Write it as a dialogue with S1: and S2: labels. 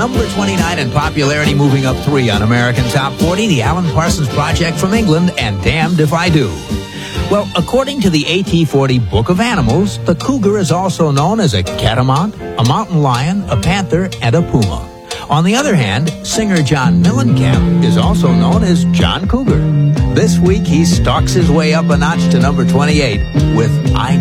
S1: number 29 in popularity, moving up 3 on American Top 40, the Alan Parsons Project from England, and Damned If I Do. Well, according to the AT40 Book of Animals, the cougar is also known as a catamount, a mountain lion, a panther, and a puma. On the other hand, singer John Mellencamp is also known as John Cougar. This week, he stalks his way up a notch to number 28 with I